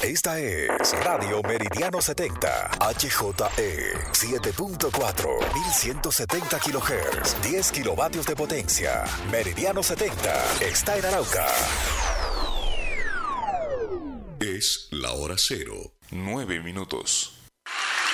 Esta es Radio Meridiano 70, HJE 7.4, 1170 kHz, 10 kilovatios de potencia. Meridiano 70 está en Arauca. Es la hora 0, 9 minutos.